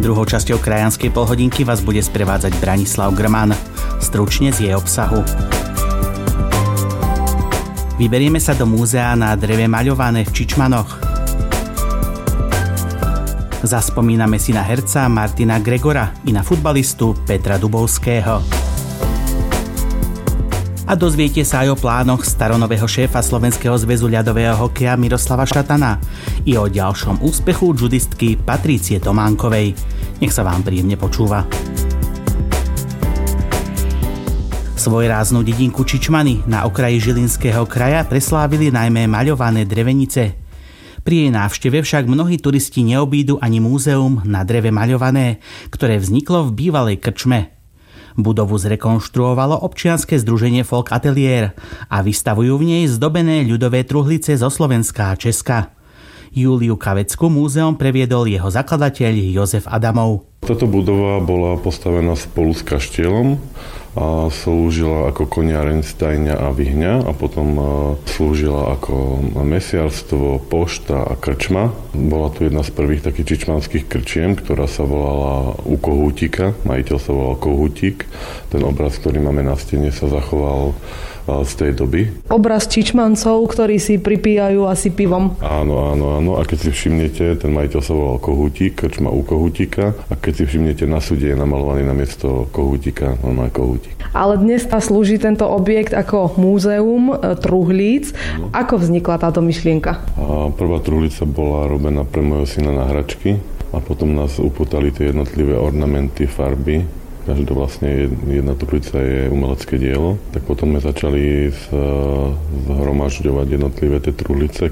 Druhou časťou krajanskej polhodinky vás bude sprevádzať Branislav Grman. Stručne z jej obsahu. Vyberieme sa do múzea na dreve maľované v Čičmanoch. Zaspomíname si na herca Martina Gregora i na futbalistu Petra Dubovského. A dozviete sa aj o plánoch staronového šéfa Slovenského zväzu ľadového hokeja Miroslava Šatana i o ďalšom úspechu judistky Patrície Tománkovej. Nech sa vám príjemne počúva. Svojráznu dedinku Čičmany na okraji Žilinského kraja preslávili najmä maľované drevenice. Pri jej návšteve však mnohí turisti neobídu ani múzeum na dreve maľované, ktoré vzniklo v bývalej krčme. Budovu zrekonštruovalo občianske združenie Folk Atelier a vystavujú v nej zdobené ľudové truhlice zo Slovenska a Česka. Júliu Kavecku múzeum previedol jeho zakladateľ Jozef Adamov. Táto budova bola postavená spolu s kaštielom a slúžila ako koniareň, stajňa a vyhňa a potom slúžila ako mesiarstvo, pošta a krčma. Bola tu jedna z prvých takých čičmanských krčiem, ktorá sa volala U Kohútika. Majiteľ sa volal Kohútik. Ten obraz, ktorý máme na stene, sa zachoval z tej doby. Obraz Čičmancov, ktorí si pripíjajú asi pivom. Áno. A keď si všimnete, ten majiteľ sa volal Kohútik, krčma U Kohútika. A keď si všimnete, na súde je namalovaný namiesto Kohútika, normálne Kohútik. Ale dnes slúži tento objekt ako múzeum truhlíc. Ako vznikla táto myšlienka? Prvá truhlica bola robená pre môjho syna na hračky a potom nás upútali tie jednotlivé ornamenty, farby. Každá vlastne jedna truhlica je umelecké dielo. Tak potom sme začali zhromažďovať jednotlivé tie truhlice,